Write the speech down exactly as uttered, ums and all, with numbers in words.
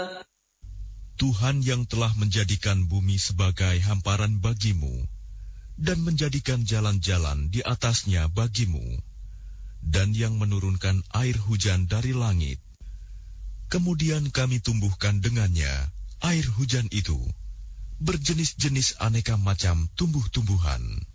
Tuhan yang telah menjadikan bumi sebagai hamparan bagimu dan menjadikan jalan-jalan di atasnya bagimu, dan yang menurunkan air hujan dari langit. Kemudian kami tumbuhkan dengannya air hujan itu berjenis-jenis aneka macam tumbuh-tumbuhan.